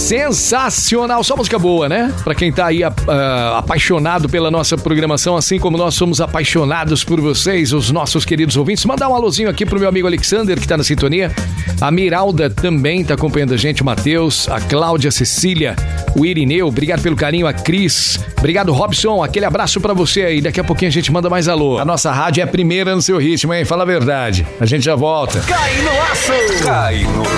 Sensacional, só música boa, né? Pra quem tá aí apaixonado pela nossa programação, assim como nós somos apaixonados por vocês, os nossos queridos ouvintes. Mandar um alôzinho aqui pro meu amigo Alexander, que tá na sintonia. A Miralda também tá acompanhando a gente, o Matheus, a Cláudia, a Cecília, o Irineu, obrigado pelo carinho, a Cris. Obrigado, Robson, aquele abraço pra você aí. Daqui a pouquinho a gente manda mais alô. A nossa rádio é a primeira no seu ritmo, hein? Fala a verdade. A gente já volta. Cai no laço! Cai no